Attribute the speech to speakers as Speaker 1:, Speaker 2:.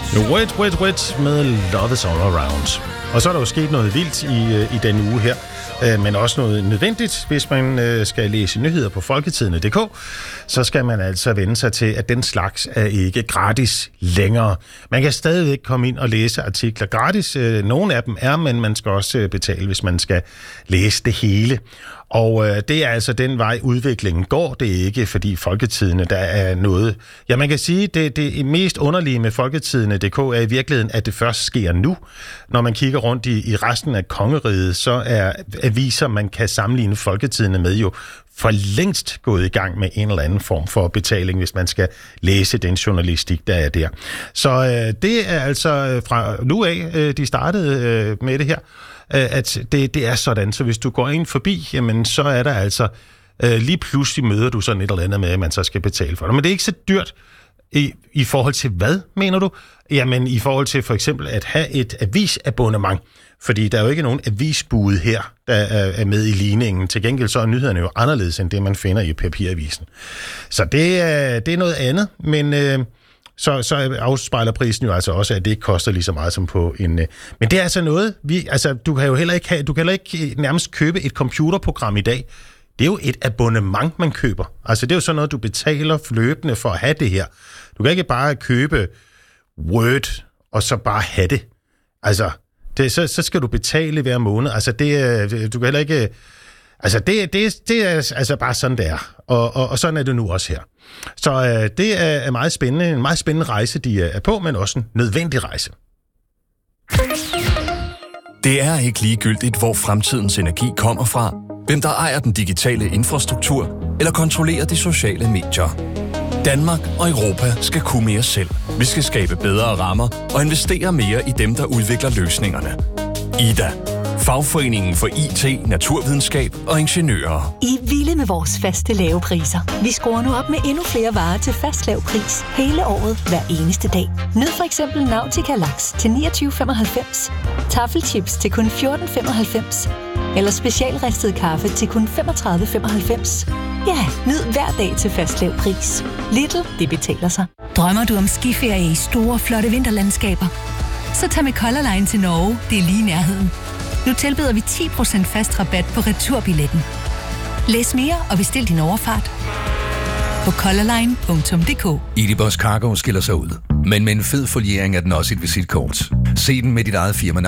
Speaker 1: Wet med Love is All Around. Og så er der jo sket noget vildt i denne uge her, men også noget nødvendigt. Hvis man skal læse nyheder på folketidene.dk, så skal man altså vende sig til, at den slags er ikke gratis længere. Man kan stadigvæk komme ind og læse artikler gratis. Nogle af dem er, men man skal også betale, hvis man skal læse det hele. Og det er altså den vej, udviklingen går. Det er ikke, fordi Folketidene, der er noget... Ja, man kan sige, det mest underlige med Folketidene.dk er i virkeligheden, at det først sker nu. Når man kigger rundt i resten af kongeriget, så er aviser, man kan sammenligne Folketidene med, jo for længst gået i gang med en eller anden form for betaling, hvis man skal læse den journalistik, der er der. Så det er altså fra nu af, de startede med det her, at det er sådan. Så hvis du går ind forbi, jamen så er der altså lige pludselig møder du sådan et eller andet med, at man så skal betale for det. Men det er ikke så dyrt i forhold til hvad, mener du? Jamen i forhold til for eksempel at have et avisabonnement. Fordi der er jo ikke nogen avisbude her, der er med i ligningen. Til gengæld så er nyhederne jo anderledes end det, man finder i papiravisen. Så det er noget andet, men... Så afspejler prisen jo altså også, at det ikke koster lige så meget som på en... Men det er altså noget, du kan heller ikke nærmest købe et computerprogram i dag. Det er jo et abonnement, man køber. Altså det er jo sådan noget, du betaler løbende for at have det her. Du kan ikke bare købe Word, og så bare have det. Altså, så skal du betale hver måned. Altså du kan heller ikke... Altså, det er altså bare sådan, det er. Og sådan er det nu også her. Så det er meget spændende, en meget spændende rejse, de er på, men også en nødvendig rejse.
Speaker 2: Det er ikke ligegyldigt, hvor fremtidens energi kommer fra, hvem der ejer den digitale infrastruktur, eller kontrollerer de sociale medier. Danmark og Europa skal kunne mere selv. Vi skal skabe bedre rammer og investere mere i dem, der udvikler løsningerne. Ida. Fagforeningen for IT, naturvidenskab og ingeniører.
Speaker 3: I er vilde med vores faste lave priser. Vi skruer nu op med endnu flere varer til fast lav pris hele året, hver eneste dag. Nyd for eksempel Nautica Laks til 29,95, Taffelchips til kun 14,95 eller specialristet kaffe til kun 35,95. Ja, nyd hver dag til fast lav pris. Lidl, det betaler sig.
Speaker 4: Drømmer du om skiferie i store, flotte vinterlandskaber? Så tag med Color Line til Norge, det er lige i nærheden. Nu tilbyder vi 10% fast rabat på returbilletten. Læs mere og bestil din overfart på colorline.dk.
Speaker 5: Idibus Cargo skiller sig ud, men med en fed foliering er den også et visitkort. Se den med dit eget firma